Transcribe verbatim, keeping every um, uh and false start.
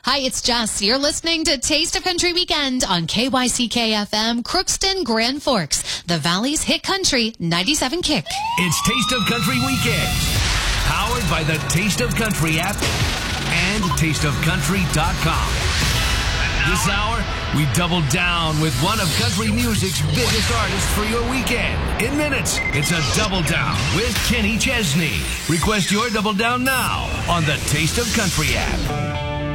Hi, it's Jess. You're listening to Taste of Country Weekend on K Y C K F M, Crookston, Grand Forks, the Valley's hit country, ninety-seven Kick. It's Taste of Country Weekend, powered by the Taste of Country app and taste of country dot com. This hour, we double down with one of country music's biggest artists for your weekend. In minutes, it's a Double Down with Kenny Chesney. Request your Double Down now on the Taste of Country app.